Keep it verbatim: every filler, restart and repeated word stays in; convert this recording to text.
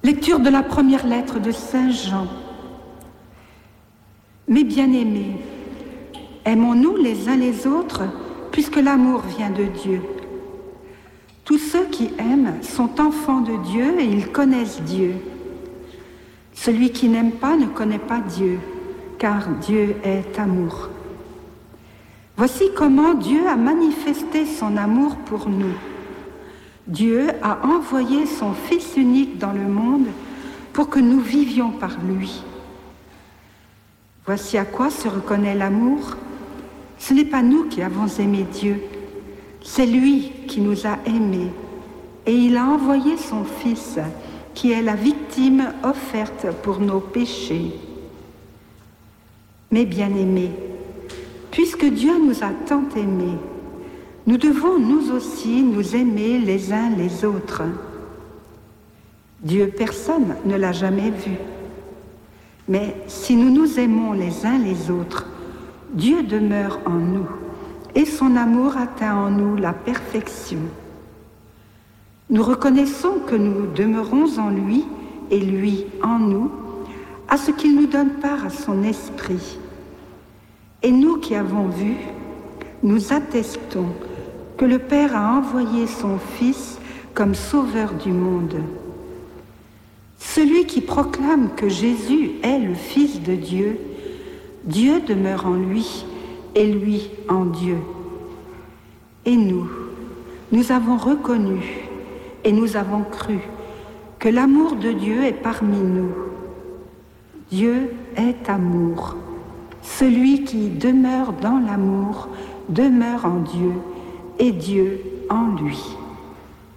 Lecture de la première lettre de Saint Jean. Mes bien-aimés, aimons-nous les uns les autres, puisque l'amour vient de Dieu. Tous ceux qui aiment sont enfants de Dieu et ils connaissent Dieu. Celui qui n'aime pas ne connaît pas Dieu, car Dieu est amour. Voici comment Dieu a manifesté son amour pour nous. Dieu a envoyé son Fils unique dans le monde pour que nous vivions par lui. Voici à quoi se reconnaît l'amour. Ce n'est pas nous qui avons aimé Dieu, c'est lui qui nous a aimés. Et il a envoyé son Fils, qui est la victime offerte pour nos péchés. Mes bien-aimés, puisque Dieu nous a tant aimés, nous devons nous aussi nous aimer les uns les autres. Dieu, personne ne l'a jamais vu. Mais si nous nous aimons les uns les autres, Dieu demeure en nous et son amour atteint en nous la perfection. Nous reconnaissons que nous demeurons en lui et lui en nous, à ce qu'il nous donne part à son esprit. Et nous qui avons vu, nous attestons que le Père a envoyé son Fils comme sauveur du monde. Celui qui proclame que Jésus est le Fils de Dieu, Dieu demeure en lui et lui en Dieu. Et nous, nous avons reconnu et nous avons cru que l'amour de Dieu est parmi nous. Dieu est amour. Celui qui demeure dans l'amour demeure en Dieu et Dieu en lui.